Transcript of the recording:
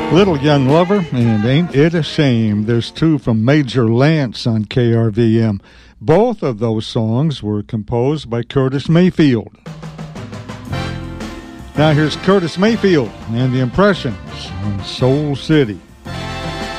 Little Young Lover and Ain't It a Shame. There's two from Major Lance on KRVM. Both of those songs were composed by Curtis Mayfield. Now here's Curtis Mayfield and the Impressions on Soul City.